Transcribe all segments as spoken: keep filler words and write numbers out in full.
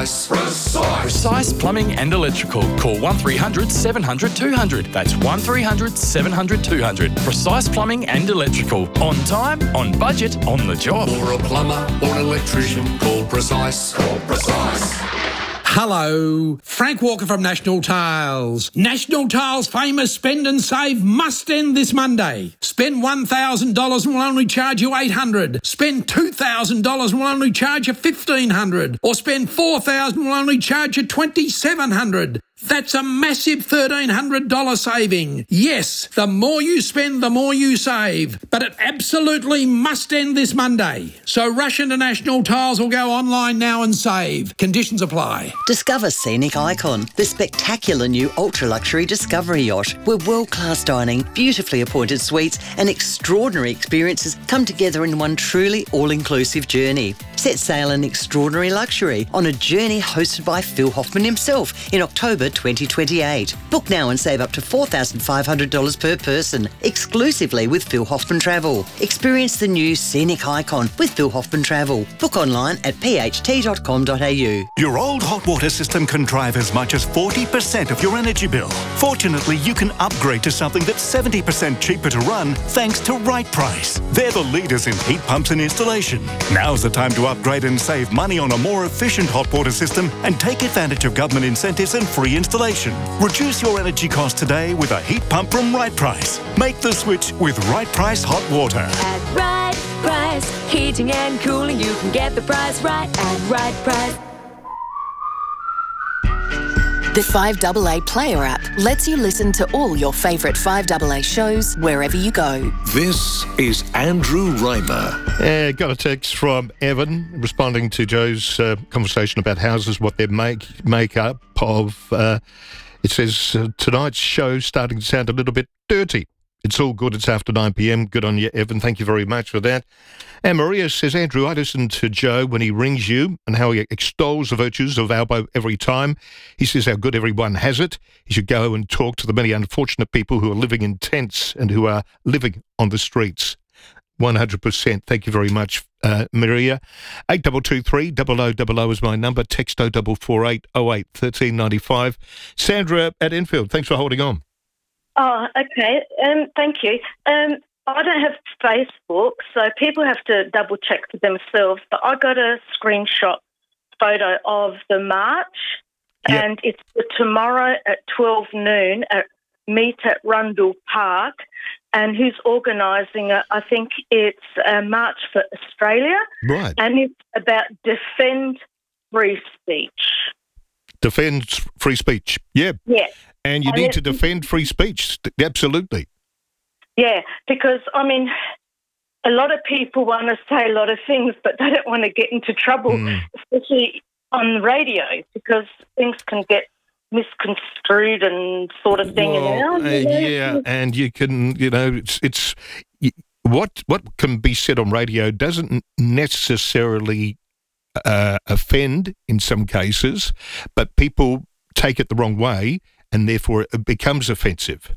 Precise. Precise. Precise Plumbing and Electrical. Call one three hundred seven hundred two hundred. That's one three hundred seven hundred two hundred. Precise Plumbing and Electrical. On time, on budget, on the job. Or a plumber or an electrician. Call Precise. Call Precise. Hello, Frank Walker from National Tiles. National Tiles' famous Spend and Save must end this Monday. Spend one thousand dollars and we'll only charge you eight hundred dollars. Spend two thousand dollars and we'll only charge you fifteen hundred dollars. Or spend four thousand dollars and we'll only charge you twenty-seven hundred dollars. That's a massive thirteen hundred dollars saving. Yes, the more you spend, the more you save. But it absolutely must end this Monday. So rush into National Tiles or go online now and save. Conditions apply. Discover Scenic Icon, the spectacular new ultra-luxury Discovery yacht, where world-class dining, beautifully appointed suites and extraordinary experiences come together in one truly all-inclusive journey. Set sail in extraordinary luxury on a journey hosted by Phil Hoffman himself in October twenty twenty-eight. Book now and save up to four thousand five hundred dollars per person, exclusively with Phil Hoffman Travel. Experience the new Scenic Icon with Phil Hoffman Travel. Book online at p h t dot com dot a u. Your old hot water system can drive as much as forty percent of your energy bill. Fortunately, you can upgrade to something that's seventy percent cheaper to run thanks to Right Price. They're the leaders in heat pumps and installation. Now's the time to upgrade and save money on a more efficient hot water system and take advantage of government incentives and free installation. Reduce your energy cost today with a heat pump from Right Price. Make the switch with Right Price Hot Water. At Right Price, heating and cooling, you can get the price right at Right Price. The five A A Player app lets you listen to all your favourite five A A shows wherever you go. This is Andrew Reimer. Yeah, got a text from Evan responding to Joe's uh, conversation about houses, what they make make up of. Uh, it says, uh, tonight's show starting to sound a little bit dirty. It's all good. It's after nine p.m. Good on you, Evan. Thank you very much for that. And Maria says, Andrew, I listen to Joe when he rings you and how he extols the virtues of Albo every time. He says how good everyone has it. He should go and talk to the many unfortunate people who are living in tents and who are living on the streets. one hundred percent. Thank you very much, uh, Maria. eight two two three, double oh double oh is my number. Text oh four four eight oh eight one three nine five. Sandra at Enfield, thanks for holding on. Oh, okay. Um, thank you. Um, I don't have Facebook, so people have to double check for themselves. But I got a screenshot photo of the march, yep. And it's for tomorrow at twelve noon at Meet at Rundle Park. And who's organising it? I think it's a March for Australia. Right. And it's about defend free speech. Defend free speech. Yeah. Yeah. And you and need to defend free speech. Absolutely. Yeah, because, I mean, a lot of people want to say a lot of things, but they don't want to get into trouble, mm. especially on the radio, because things can get misconstrued and sort of thing. Well, and, uh, you know, yeah, and you can, you know, it's it's what what can be said on radio doesn't necessarily uh, offend in some cases, but people take it the wrong way, and therefore it becomes offensive.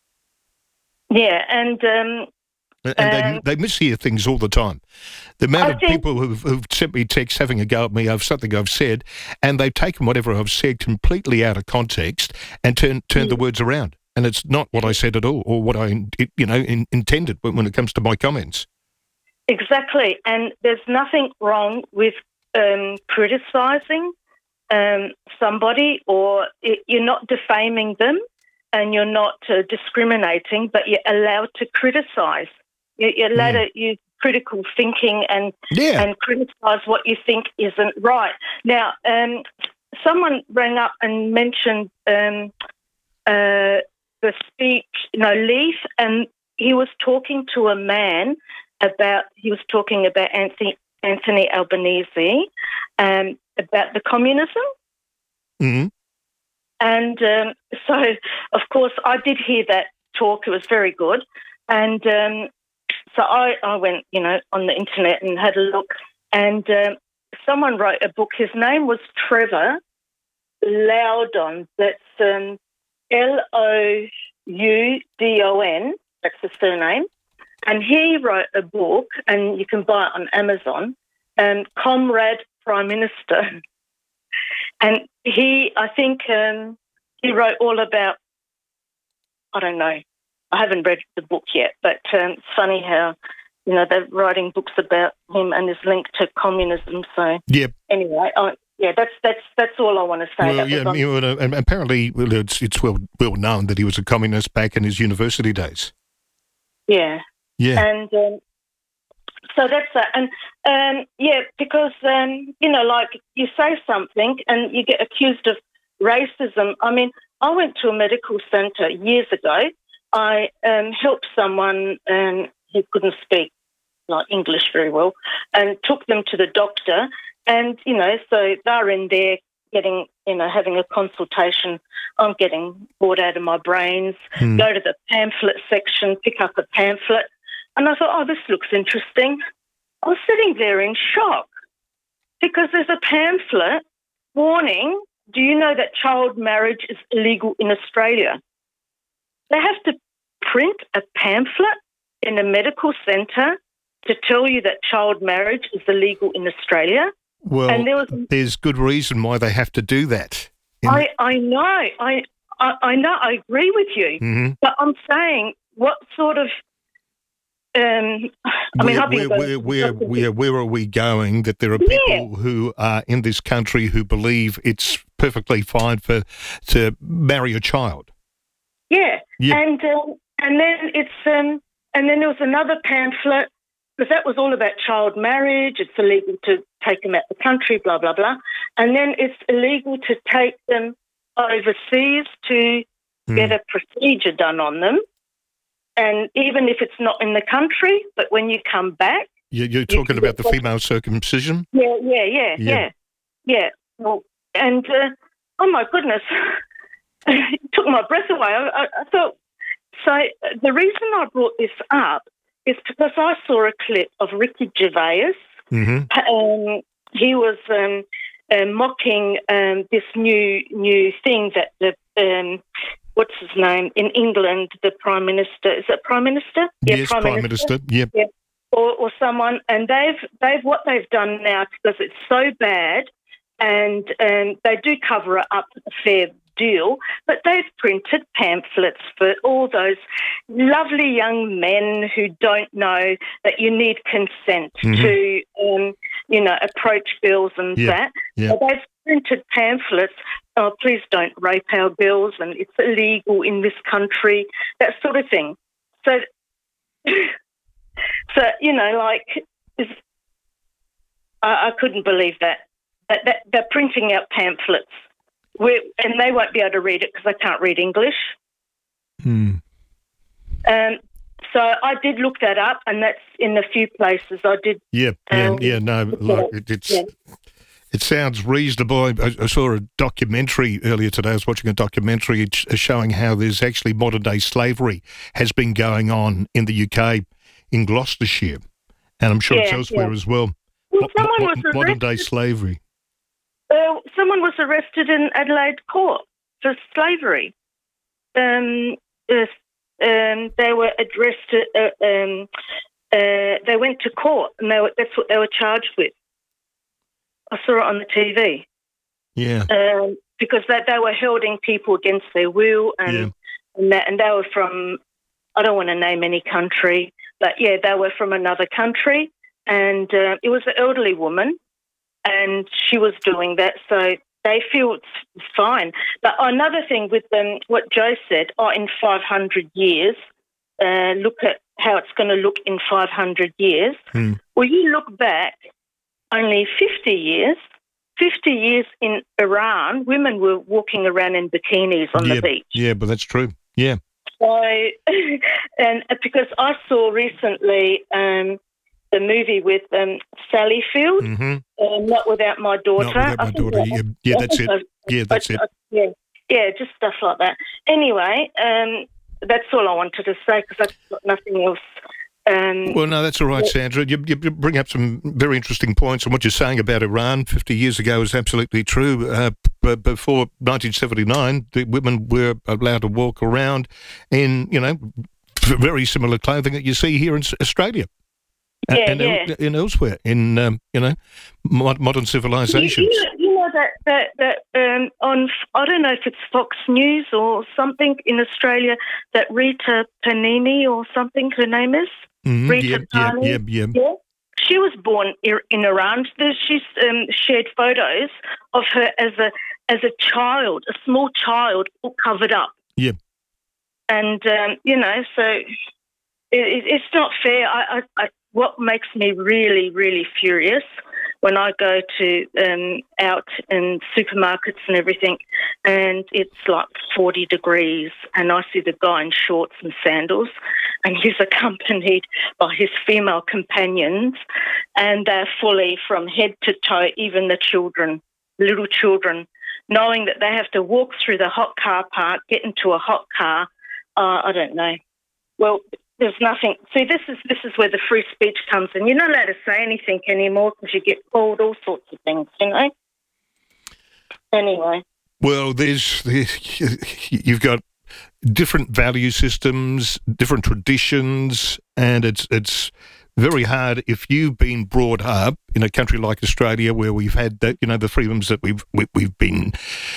Yeah, and um, and um, they they mishear things all the time. The amount I of think, people who've, who've sent me texts having a go at me of something I've said, and they've taken whatever I've said completely out of context and turned turned the words around, and it's not what I said at all, or what I you know in, intended when it comes to my comments. Exactly, and there's nothing wrong with um, criticising um, somebody, or it, you're not defaming them. And you're not uh, discriminating, but you're allowed to criticise. You're, you're allowed mm. to use critical thinking and yeah. and criticise what you think isn't right. Now, um, someone rang up and mentioned um, uh, the speech, you know, Leaf, and he was talking to a man about. He was talking about Anthony Anthony Albanese um, about the communism. Mm-hmm. And um, so, of course, I did hear that talk. It was very good. And um, so I, I went, you know, on the internet and had a look. And um, someone wrote a book. His name was Trevor Loudon. That's um, L O U D O N. That's the surname. And he wrote a book, and you can buy it on Amazon, um, Comrade Prime Minister. and he, I think, um, he wrote all about. I don't know. I haven't read the book yet, but um, it's funny how you know they're writing books about him and his link to communism. So yeah. Anyway, I, yeah, that's that's that's all I want to say. Well, yeah, you know, and apparently, well, it's it's well well known that he was a communist back in his university days. Yeah. Yeah. And um, so that's that. And um, yeah, because um, you know, like you say something and you get accused of racism. I mean, I went to a medical centre years ago. I um, helped someone and he couldn't speak like English very well, and took them to the doctor. And you know, so they're in there getting, you know, having a consultation. I'm getting bored out of my brains. Hmm. Go to the pamphlet section, pick up a pamphlet, and I thought, oh, this looks interesting. I was sitting there in shock because there's a pamphlet warning. Do you know that child marriage is illegal in Australia? They have to print a pamphlet in a medical centre to tell you that child marriage is illegal in Australia. Well, and there was, there's good reason why they have to do that. I, I know, I, I I know, I agree with you, mm-hmm. but I'm saying what sort of, um, I mean, where, I've been where, going, where, where, where, where are we going that there are people yeah. who are in this country who believe it's perfectly fine for to marry a child? Yeah, yeah. and um, and then it's um, and then there was another pamphlet because that was all about child marriage. It's illegal to take them out the country, blah blah blah, and then it's illegal to take them overseas to mm. get a procedure done on them. And even if it's not in the country, but when you come back... You're, you're talking you about the female circumcision? Yeah, yeah, yeah, yeah. yeah. Yeah. Well, and, uh, oh, my goodness, it took my breath away. I, I, I thought... So the reason I brought this up is because I saw a clip of Ricky Gervais. Mm-hmm. Um, he was um, uh, mocking um, this new new thing that the... Um, what's his name, in England, the Prime Minister, is it Prime Minister? Yeah, yes, Prime, Prime Minister, Minister. Yep. Yeah, or, or someone, and they've, they've, what they've done now, because it's so bad, and um, they do cover it up a fair deal, but they've printed pamphlets for all those lovely young men who don't know that you need consent mm-hmm. to, um, you know, approach girls and yeah. that. Yeah. So they've printed pamphlets, oh, please don't rape our girls and it's illegal in this country, that sort of thing. So, so you know, like, is, I, I couldn't believe that. that, that they're printing out pamphlets. We're, and they won't be able to read it because they can't read English. Hmm. Um, so I did look that up, and that's in a few places. I did. Yeah, yeah, um, yeah. No, like it, it's yeah. it sounds reasonable. I, I saw a documentary earlier today. I was watching a documentary showing how there's actually modern day slavery has been going on in the U K, in Gloucestershire, and I'm sure yeah, it's elsewhere yeah. as well. Well, someone mo- was arrested. modern day slavery. Uh, someone was arrested in Adelaide Court for slavery. Um, uh, um, they were arrested. Uh, um, uh, they went to court, and they were, that's what they were charged with. I saw it on the T V. Yeah. Um, because they, they were holding people against their will, and yeah. and, that, and they were from. I don't want to name any country, but yeah, they were from another country, and uh, it was an elderly woman. And she was doing that, so they feel it's fine. But another thing with um, what Joe said, oh, in five hundred years, uh, look at how it's going to look in five hundred years. Hmm. Well, you look back only fifty years, fifty years in Iran, women were walking around in bikinis on yeah, the beach. Yeah, but that's true. Yeah. So, and because I saw recently... Um, the movie with um, Sally Field, mm-hmm. um, Not Without My Daughter. Not Without My Daughter, that, yeah, yeah that's it. I, yeah, that's I, it. I, yeah, yeah, just stuff like that. Anyway, um, that's all I wanted to say because I've got nothing else. Um, well, no, that's all right, Sandra. You, you bring up some very interesting points, and what you're saying about Iran fifty years ago is absolutely true. Uh, b- before nineteen seventy-nine, the women were allowed to walk around in, you know, very similar clothing that you see here in Australia. and, Yeah, and, yeah. el- and elsewhere in um, you know mod- modern civilizations. You, you, you know that that that um, on I don't know if it's Fox News or something in Australia that Rita Panini or something her name is Mhm, Rita yeah, yeah, Pani. yeah, yeah. Yeah. She was born ir- in Iran. There's- She's um, shared photos of her as a as a child, a small child, all covered up. Yeah. And um, you know, so it, it, it's not fair. I, I, I, what makes me really, really furious when I go to um, out in supermarkets and everything, and it's like forty degrees, and I see the guy in shorts and sandals, and he's accompanied by his female companions, and they're fully from head to toe, even the children, little children, knowing that they have to walk through the hot car park, get into a hot car. Uh, I don't know. Well, there's nothing. See, this is this is where the free speech comes in. You're not allowed to say anything anymore because you get called all sorts of things, you know? Anyway. Well, there's, there's you've got different value systems, different traditions, and it's it's very hard if you've been brought up in a country like Australia where we've had that, you know, the freedoms that we've we, we've been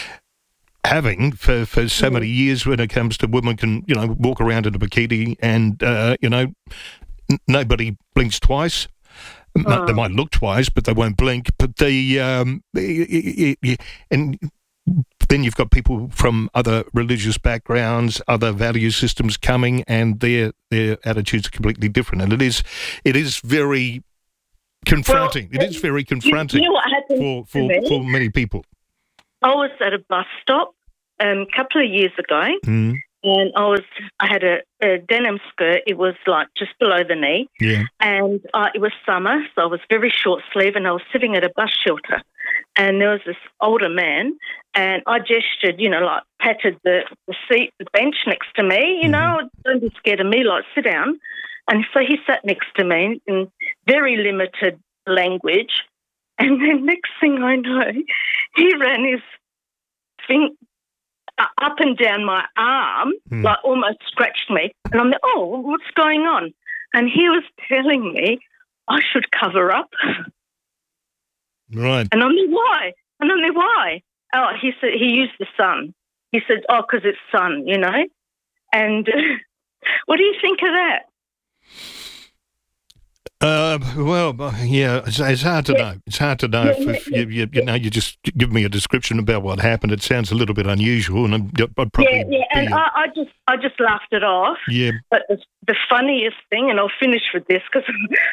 having for, for so many years when it comes to women can, you know, walk around in a bikini and, uh, you know, n- nobody blinks twice. M- Oh. They might look twice, but they won't blink. But the, um, y- y- y- and then you've got people from other religious backgrounds, other value systems coming, and their their attitudes are completely different. And it is it is very confronting. Well, it is very You, confronting you know what happened for, to for, me? for many people. I was at a bus stop um, a couple of years ago, Mm, and I was I had a, a denim skirt. It was like just below the knee, yeah. and uh, it was summer, so I was very short sleeve, and I was sitting at a bus shelter, and there was this older man, and I gestured, you know, like patted the, the seat, the bench next to me, you know, don't be scared of me, like sit down, and so he sat next to me in very limited language, and then next thing I know, he ran his thing up and down my arm, Hmm. like almost scratched me. And I'm like, oh, what's going on? And he was telling me I should cover up. Right. And I'm like, why? And I'm like, why? Oh, he said he used the sun. He said, oh, because it's sun, you know? And what do you think of that? Uh, well, yeah, it's, it's hard to know. It's hard to know Yeah, if, yeah, if you, you, you know, you just give me a description about what happened. It sounds a little bit unusual, and I'm- I'd probably Yeah, yeah, and be, I, I just, I just laughed it off. yeah, But the, the funniest thing, and I'll finish with this because,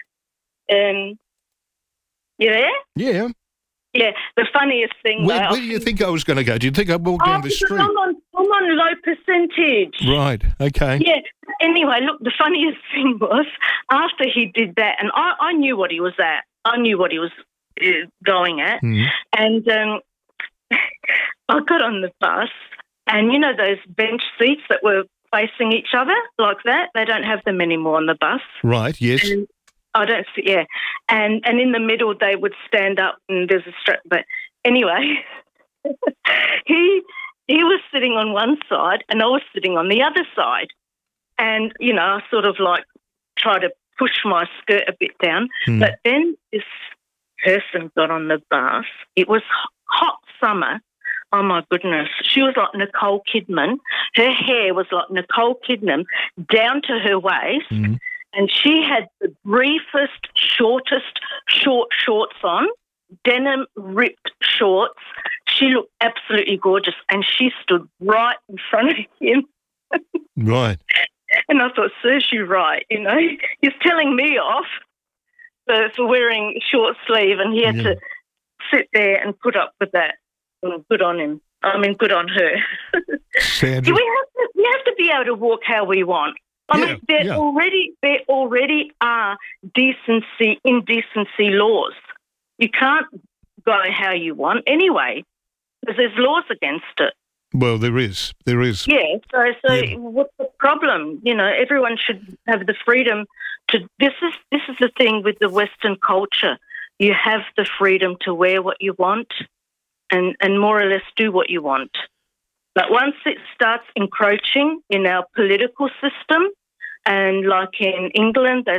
um, you there? yeah. Yeah, the funniest thing. Where, though, where do you think I was going to go? Do you think I'd walk down Oh, the because street? I'm on, I'm on low percentage. Right. Okay. Yeah. Anyway, look, the funniest thing was after he did that, and I, I knew what he was at. I knew what he was uh, going at. Mhm. And um, I got on the bus, and you know those bench seats that were facing each other like that? They don't have them anymore on the bus. Right. Yes. And I don't see, yeah. And and in the middle, they would stand up and there's a strap. But anyway, he he was sitting on one side and I was sitting on the other side. And, you know, I sort of like try to push my skirt a bit down. Hmm. But then this person got on the bus. It was hot summer. Oh, my goodness. She was like Nicole Kidman. Her hair was like Nicole Kidman down to her waist. Mhm. And she had the briefest, shortest, short shorts on, denim ripped shorts. She looked absolutely gorgeous, and she stood right in front of him. Right. And I thought, serves you right, you know. He's telling me off for, for wearing short sleeve, and he had Yeah. to sit there and put up with that. Well, good on him. I mean, good on her. Sandra. we have to, we have to be able to walk how we want. I Yeah, mean, there yeah. already there already are decency, indecency laws. You can't go how you want anyway, because there's laws against it. Well, there is. There is. Yeah. So, so Yeah. what's the problem? You know, everyone should have the freedom to. This is this is the thing with the Western culture. You have the freedom to wear what you want, and and more or less do what you want. But once it starts encroaching in our political system, and like in England, they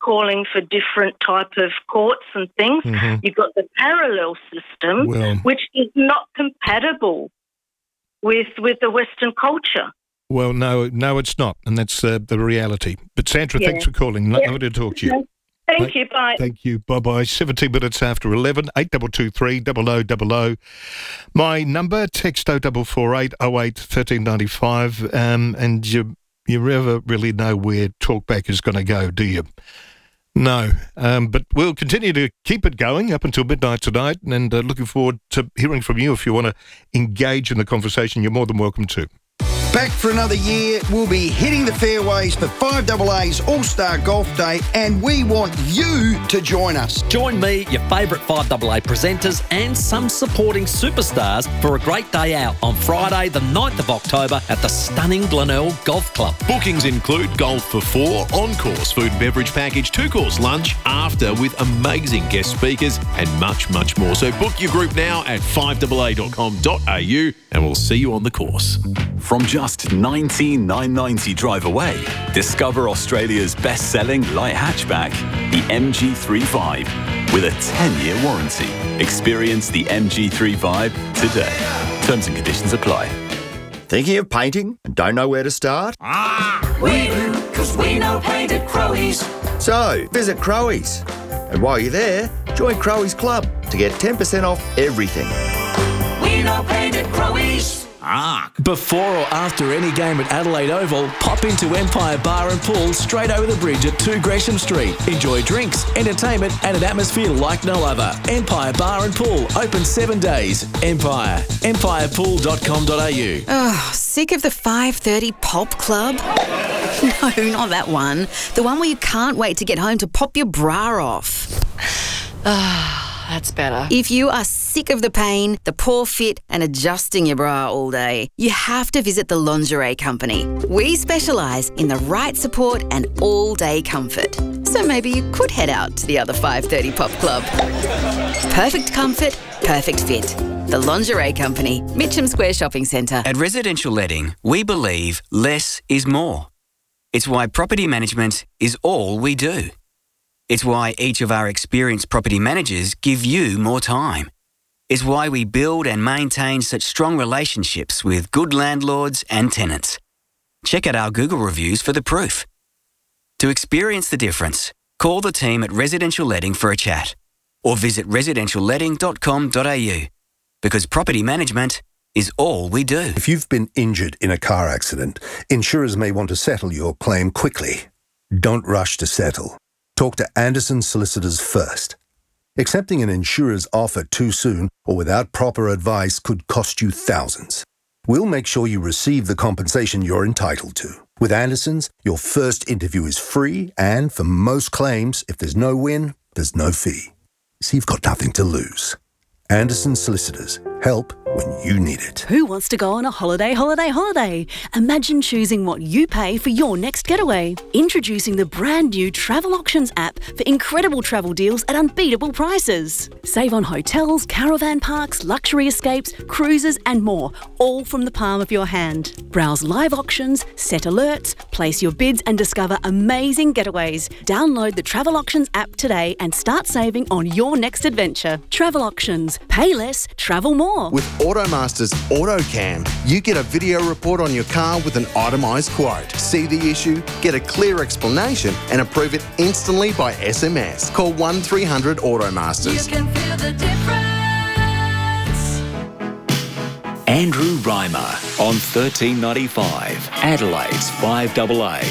calling for different type of courts and things. Mhm. You've got the parallel system, Well- which is not compatible with with the Western culture. Well, no, no, it's not, and that's uh, the reality. But Sandra, Yeah. thanks for calling. Yeah. Lovely to talk to you. Okay. Thank Thank- you. Bye. Thank you. Bye-bye. seventeen minutes after eleven, eight two two three, double oh double oh. My number, text oh four four eight oh eight one three nine five, um, and you you never really know where Talkback is going to go, do you? No. Um, but we'll continue to keep it going up until midnight tonight, and uh, looking forward to hearing from you. If you want to engage in the conversation, you're more than welcome to. Back for another year, we'll be hitting the fairways for five double A's All-Star Golf Day, and we want you to join us. Join me, your favourite five double A presenters and some supporting superstars for a great day out on Friday the ninth of October at the stunning Glenelg Golf Club. Bookings include golf for four, on-course food and beverage package, two-course lunch, after with amazing guest speakers and much, much more. So book your group now at five A A dot com dot a u and we'll see you on the course. From just nineteen thousand nine hundred ninety drive away, discover Australia's best-selling light hatchback, the M G thirty-five, with a ten-year warranty. Experience the M G thirty-five today. Terms and conditions apply. Thinking of painting and don't know where to start? We do, because we know paint at Crowies. So, visit Crowies. And while you're there, join Crowies Club to get ten percent off everything. We know paint at Crowies. Before or after any game at Adelaide Oval, pop into Empire Bar and Pool straight over the bridge at two Gresham Street. Enjoy drinks, entertainment and an atmosphere like no other. Empire Bar and Pool, open seven days. Empire, empire pool dot com dot a u. Oh, sick of the five thirty pop club? No, not that one. The one where you can't wait to get home to pop your bra off. Ah, that's better. If you are sick of the pain, the poor fit and adjusting your bra all day, you have to visit the Lingerie Company. We specialise in the right support and all-day comfort. So maybe you could head out to the other five thirty pop club. Perfect comfort, perfect fit. The Lingerie Company, Mitcham Square Shopping Centre. At Residential Letting, we believe less is more. It's why property management is all we do. It's why each of our experienced property managers give you more time. It's why we build and maintain such strong relationships with good landlords and tenants. Check out our Google reviews for the proof. To experience the difference, call the team at Residential Letting for a chat or visit residential letting dot com dot a u because property management is all we do. If you've been injured in a car accident, insurers may want to settle your claim quickly. Don't rush to settle. Talk to Anderson Solicitors first. Accepting an insurer's offer too soon or without proper advice could cost you thousands. We'll make sure you receive the compensation you're entitled to. With Anderson's, your first interview is free, and for most claims, if there's no win, there's no fee. So you've got nothing to lose. Anderson Solicitors. Help when you need it. Who wants to go on a holiday, holiday, holiday? Imagine choosing what you pay for your next getaway. Introducing the brand new Travel Auctions app for incredible travel deals at unbeatable prices. Save on hotels, caravan parks, luxury escapes, cruises and more, all from the palm of your hand. Browse live auctions, set alerts, place your bids and discover amazing getaways. Download the Travel Auctions app today and start saving on your next adventure. Travel Auctions. Pay less, travel more. With Automaster's AutoCam, you get a video report on your car with an itemised quote. See the issue, get a clear explanation and approve it instantly by S M S. Call one three hundred Automasters. You can feel the difference. Andrew Reimer on thirteen ninety-five, Adelaide's five double A.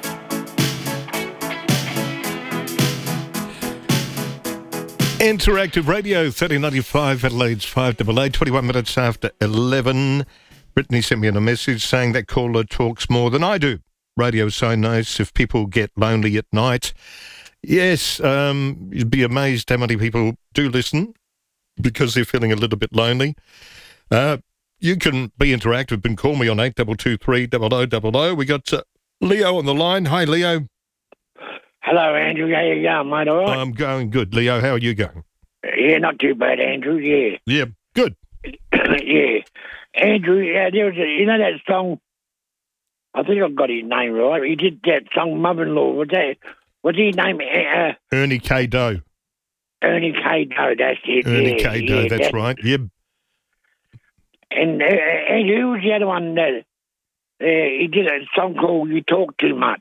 Interactive Radio, thirteen ninety-five, Adelaide's five double A, twenty-one minutes after eleven. Brittany sent me in a message saying that caller talks more than I do. Radio's so nice if people get lonely at night. Yes, um, you'd be amazed how many people do listen because they're feeling a little bit lonely. Uh, you can be interactive and call me on eight two two three, double oh double oh. We got uh, Leo on the line. Hi, Leo. Hello, Andrew. How you going, mate? All right? I'm going good. Leo, how are you going? Yeah, not too bad, Andrew. Yeah. Yeah, good. Yeah. Andrew, yeah, there was a, you know that song, I think I've got his name right. He did that song, Mother-in-Law. Was that, what's his name? Uh, Ernie K. Doe. Ernie K. Doe, that's it. Ernie yeah, K. Doe, yeah, that's that- right. Yep. And, uh, and who was the other one that uh, he did a song called You Talk Too Much?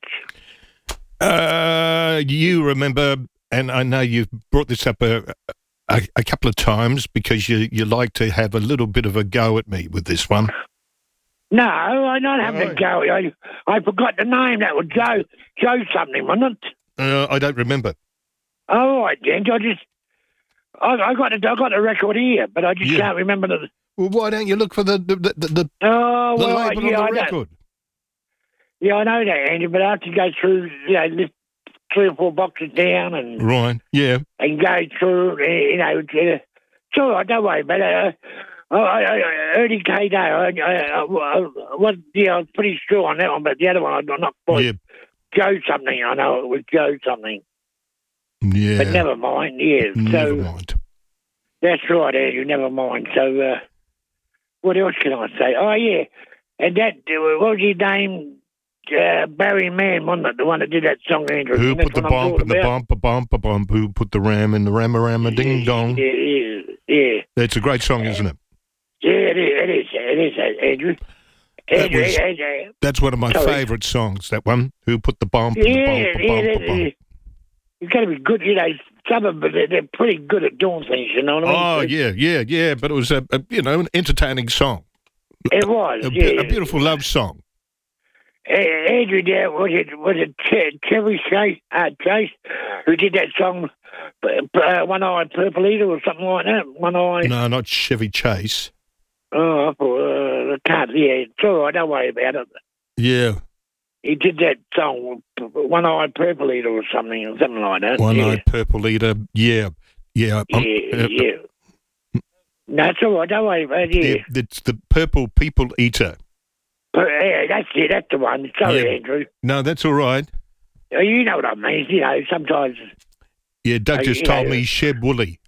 Uh, you remember, and I know you've brought this up a, a, a couple of times because you, you like to have a little bit of a go at me with this one. No, I'm not having a go. I, I forgot the name. That was Joe, Joe something, wasn't it? Uh, I don't remember. All right, then. I just, I, I got the, I got the record here, but I just Yeah. can't remember the. Well, why don't you look for the the the, the, Oh, the well, label yeah, on I the know. record? Yeah, I know that, Andy, but I have to go through, you know, lift three or four boxes down and Right. Yeah. and go through, uh, you know. Uh, it's all right, don't worry about it. Uh, I, I, I, Ernie K. Doe, I, I, I, I, was, yeah, I was pretty sure on that one, but the other one, I'm not quite. Yeah. Joe something, I know it was Joe something. Yeah. But never mind, yeah. Never so, mind. That's right, Andrew, never mind. So, uh, what else can I say? Oh, yeah. And that, uh, what was his name? Uh, Barry Mann, wasn't it? The one that did that song, Andrew. Who And that's put the what I'm bump talking in the about. bump, a bump, a bump? Who put the ram in the ram, a ram, a ding dong? Yeah, yeah, yeah. It's a great song, isn't it? Yeah, it is, it is, it is, uh, Andrew. That Andrew, was- Andrew, That's one of my Sorry. favourite songs, that one. Who put the bump in Yeah, the bump, a yeah, bump, that- a bump? you've got to be good, you know. Some of them, they're, they're pretty good at doing things, you know what I mean? Oh, yeah, yeah, yeah. But it was, a, a you know, an entertaining song. It was, A, yeah. a beautiful love song. Uh, Andrew, there was it was it Ch- Chevy Chase, uh, Chase who did that song, uh, One Eyed Purple Eater or something like that. One Eye. No, not Chevy Chase. Oh, I thought, uh, I can't. Yeah, it's all right. Don't worry about it. Yeah. He did that song, One Eyed Purple Eater or something, or something like that. One yeah. Eyed Purple Eater. Yeah. Yeah. um, Yeah, uh, yeah. No, it's all right. Don't worry about it. Yeah. yeah, It's the Purple People Eater. But, yeah, that's it. That's the one. Sorry, Yeah. Andrew. No, that's all right. Oh, you know what I mean. You know, sometimes Yeah, Doug Uh, just you told know, me Sheb Woolley.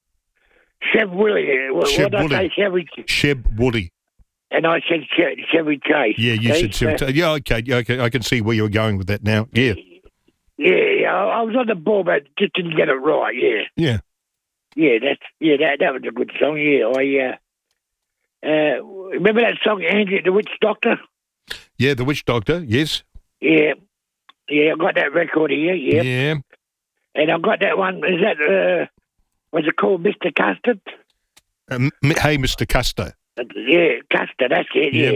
Chev Willie. uh, What, Cheb what did I Woolley. say? Chevy. Sheb Woolley. And I said che- Chevy Chase. Yeah, you See? said Chevy Uh, Chase. Yeah, okay, yeah, okay. I can see where you're going with that now. Yeah. Yeah, yeah. I I was on the ball, but just didn't get it right. Yeah. Yeah. Yeah, that's yeah. That that was a good song. Yeah, I uh, uh remember that song, Andrew, the Witch Doctor. Yeah, The Witch Doctor, yes. Yeah, yeah. I got that record here. Yeah, Yeah. and I got that one. Is that uh, what's it called, Mister Custard? Um, m- hey, Mister Custer. Uh, yeah, Custard. That's it. Yeah. Yeah.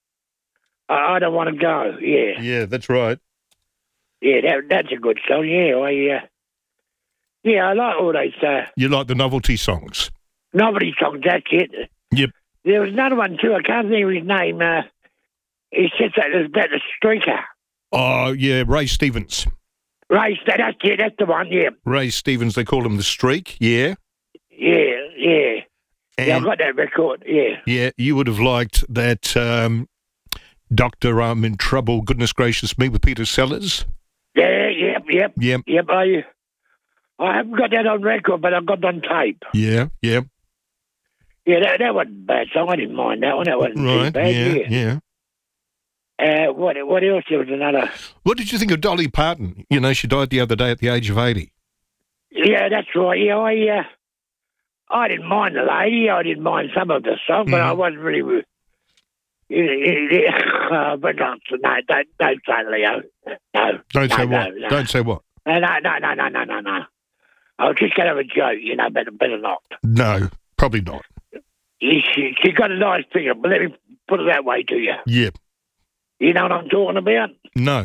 I, I don't want to go. Yeah, Yeah, that's right. yeah. That that's a good song. Yeah, I uh, yeah. I like all those uh, You like the novelty songs? novelty songs. That's it. Yep. There was another one too. I can't think of his name. Uh, he said that it was about the streaker. Oh, yeah, Ray Stevens. Right, so that's it. That's the one. Yeah, Ray Stevens, they call him the Streak, yeah. yeah, yeah. yeah, I And- got that record. Yeah, Yeah, you would have liked that um, Doctor I'm in Trouble, Goodness Gracious Me with Peter Sellers. yeah, yep, yep, Yep. yep. I, I haven't got that on record, but I've got it on tape. Yeah, yeah. Yeah, that that wasn't a bad song. I didn't mind that one. That wasn't too Right, bad. yeah, Yeah. yeah. Uh, what what else? There was another. What did you think of Dolly Parton? You know, she died the other day at the age of eighty. Yeah, that's right. Yeah, I uh, I didn't mind the lady. I didn't mind some of the song, but I Mhm. wasn't really. Yeah, yeah, yeah. Uh, but not, no, don't, don't say Leo. No. Don't no, say no, what? no. Don't say what? No, no, no, no, no, no, no, no. I was just going to have a joke, you know, better, better not. No, probably not. She, she, she got a nice figure, but let me put it that way to you. Yep. You know what I'm talking about? No.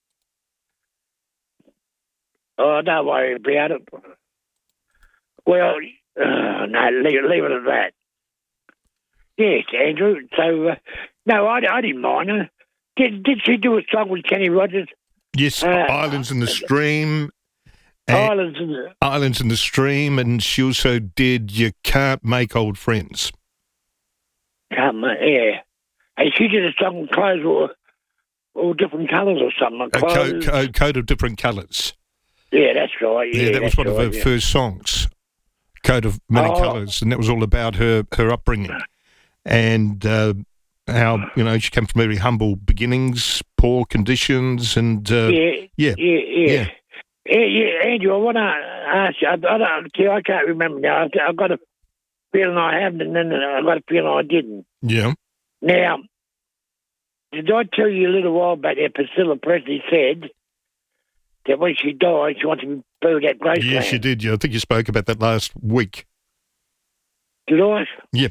Oh, don't worry about it. Well, uh, no, leave, leave it at that. Yes, Andrew. So, uh, no, I, I didn't mind her. Did, did she do a song with Kenny Rogers? Yes, Uh, Islands in the Stream. and- Islands in the... Islands in the Stream, and she also did You Can't Make Old Friends. Come, uh, yeah. And she did a song, Clothes All, all Different Colours or something. A co- Clothes. co- coat of different colours. Yeah, that's right. Yeah, Yeah, that was that's one of right, her yeah. first songs, Coat of Many Oh. Colours, and that was all about her, her upbringing and uh, how, you know, she came from very humble beginnings, poor conditions, and uh, yeah, yeah, yeah, yeah. Yeah, yeah, Andrew, I want to ask you. I, I don't. See, I can't remember now. I've, I've got a feeling I haven't, and then I've got a feeling I didn't. Yeah. Now, did I tell you a little while back that Priscilla Presley said that when she died, she wanted to be buried at Graceland? Yes, you did. Yeah, I think you spoke about that last week. Did I? Yeah.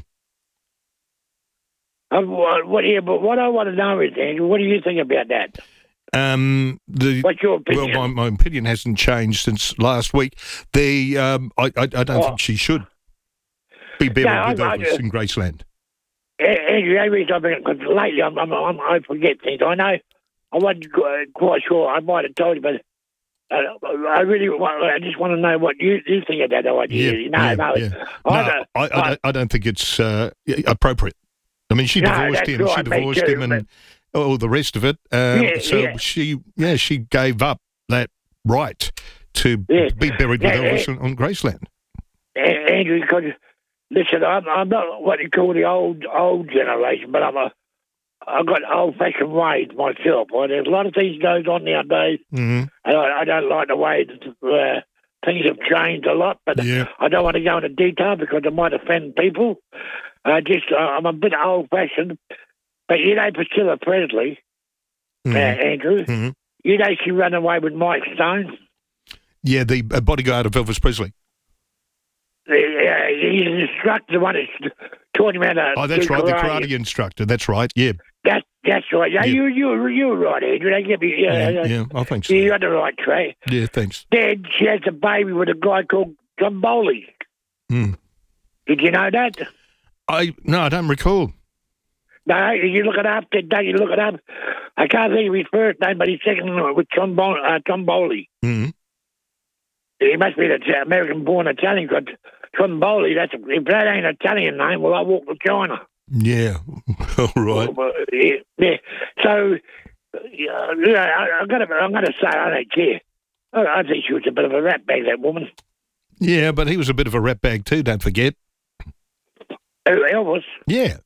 I, what, what, yeah, but what I want to know is, Andrew, what do you think about that? Um, the, What's your opinion? Well, my, my opinion hasn't changed since last week. The um, I, I, I don't Oh. think she should be buried No, with I- I- Elvis in Graceland. Andrew, the only reason I've been, because lately I'm, I'm, I'm, I forget things. I know I wasn't qu- quite sure. I might have told you, but uh, I really want, I just want to know what you, you think of that idea. Yeah, you know, yeah, no, yeah. I No, don't- I, I, don't, I don't think it's uh, appropriate. I mean, she No, divorced that's him. right, she me divorced too, him, and all the rest of it. Um, Yeah, so yeah. she, yeah, she gave up that right to Yeah. be buried with Yeah, Elvis yeah. on, on Graceland. A- Andrew, because listen, I'm, I'm not what you call the old old generation, but I'm a I've got old fashioned ways myself. Well, there's a lot of things goes on nowadays, Mm-hmm. and I, I don't like the way that uh, things have changed a lot. But Yeah. I don't want to go into detail because it might offend people. I just uh, I'm a bit old fashioned, but you know Priscilla Presley, Mhm. uh, Andrew, Mhm. you know she ran away with Mike Stone. Yeah, the uh, bodyguard of Elvis Presley. Uh, he's an instructor, the one that's taught him how to Oh, that's do right, the karate. karate instructor. That's right. Yeah, That, that's right. Yeah, Yeah. you you you were right, Andrew. They give me, yeah, yeah, yeah. yeah. I think so. You're on the right track. Yeah, thanks. Then she has a baby with a guy called John Bowley. Mm. Did you know that? I no, I don't recall. No, you look it up. Don't you look it up? I can't think of his first name, but his second name was John, Bow- uh, John Bowley. Mm. He must be an American-born Italian, because John Bowley, that's, if that ain't an Italian name, well, I walk to China. Yeah, all right. Well, yeah, yeah. So, yeah, yeah, I, I gotta, I'm going to say I don't care. I, I think she was a bit of a rat bag, that woman. Yeah, but he was a bit of a rat bag too. Don't forget. Who, Elvis? Yeah.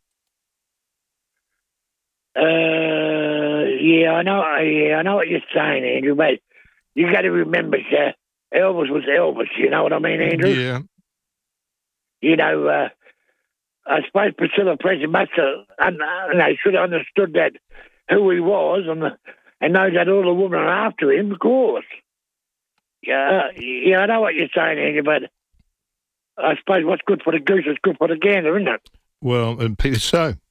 Uh, yeah, I know. Yeah, I know what you're saying, Andrew. But you got to remember, uh, Elvis was Elvis. You know what I mean, Andrew? Yeah. You know, uh, I suppose Priscilla Presley must have, and they should have understood that who he was, and the, and knows that all the women are after him, of course. Yeah, yeah, I know what you're saying, Andrew. But I suppose what's good for the goose is good for the gander, isn't it? Well, and Peter, so